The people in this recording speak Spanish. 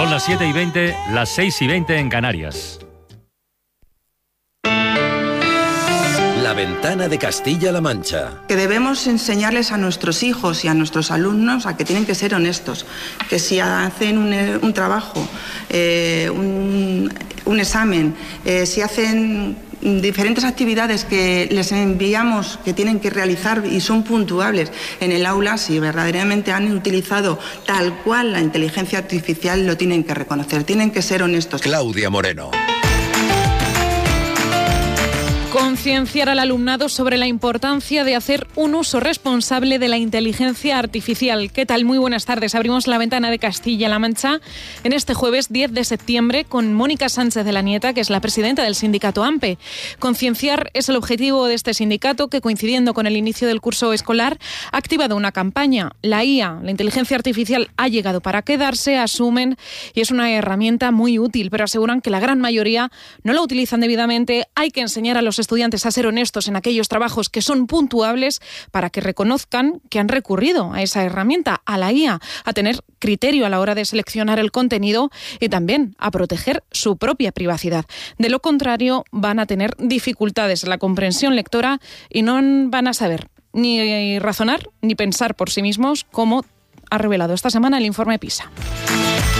Son las 7:20, las 6:20 en Canarias. La ventana de Castilla-La Mancha. Que debemos enseñarles a nuestros hijos y a nuestros alumnos a que tienen que ser honestos, que si hacen un trabajo, un examen, si hacen diferentes actividades que les enviamos que tienen que realizar y son puntuables en el aula, si verdaderamente han utilizado tal cual la inteligencia artificial, lo tienen que reconocer, tienen que ser honestos. Claudia Moreno. Concienciar al alumnado sobre la importancia de hacer un uso responsable de la inteligencia artificial. ¿Qué tal? Muy buenas tardes. Abrimos la ventana de Castilla-La Mancha en este jueves 10 de septiembre con Mónica Sánchez de la Nieta, que es la presidenta del sindicato AMPE. Concienciar es el objetivo de este sindicato que, coincidiendo con el inicio del curso escolar, ha activado una campaña. La IA, la inteligencia artificial, ha llegado para quedarse, asumen, y es una herramienta muy útil, pero aseguran que la gran mayoría no la utilizan debidamente. Hay que enseñar a los estudiantes a ser honestos en aquellos trabajos que son puntuables para que reconozcan que han recurrido a esa herramienta, a la IA, a tener criterio a la hora de seleccionar el contenido y también a proteger su propia privacidad. De lo contrario, van a tener dificultades en la comprensión lectora y no van a saber ni razonar ni pensar por sí mismos, como ha revelado esta semana el informe PISA.